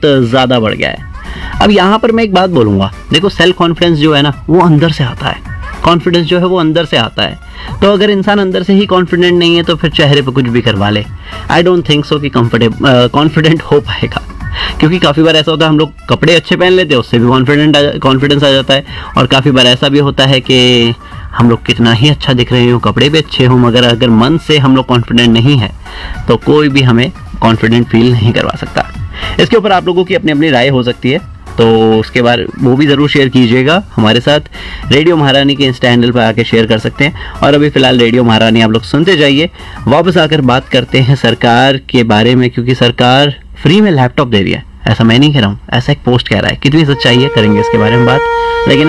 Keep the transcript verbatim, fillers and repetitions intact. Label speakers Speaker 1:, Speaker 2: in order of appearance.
Speaker 1: बहुत ज़्यादा बढ़ गया है। अब यहाँ पर मैं एक बात बोलूँगा, देखो सेल्फ कॉन्फिडेंस जो है ना वो अंदर से आता है, कॉन्फिडेंस जो है वो अंदर से आता है। तो अगर इंसान अंदर से ही कॉन्फिडेंट नहीं है तो फिर चेहरे पे कुछ भी करवा ले, आई डोंट थिंक सो कि कंफर्टेबल कॉन्फिडेंट हो पाएगा। क्योंकि काफ़ी बार ऐसा होता है हम लोग कपड़े अच्छे पहन लेते हैं, उससे भी कॉन्फिडेंट कॉन्फिडेंस आ जाता है। और काफ़ी बार ऐसा भी होता है कि हम लोग कितना ही अच्छा दिख रहे हो, कपड़े भी अच्छे हों, मगर अगर मन से हम लोग कॉन्फिडेंट नहीं है तो कोई भी हमें कॉन्फिडेंट फील नहीं करवा सकता। इसके ऊपर आप लोगों की अपनी अपनी राय हो सकती है, तो उसके बाद वो भी ज़रूर शेयर कीजिएगा हमारे साथ। रेडियो महारानी के इंस्टा हैंडल पर आके शेयर कर सकते हैं। और अभी फ़िलहाल रेडियो महारानी आप लोग सुनते जाइए। वापस आकर बात करते हैं सरकार के बारे में, क्योंकि सरकार फ्री में लैपटॉप दे रही है। ऐसा मैं नहीं कह रहा हूँ, ऐसा एक पोस्ट कह रहा है। कितनी सच्चाई है, करेंगे इसके बारे में बात। लेकिन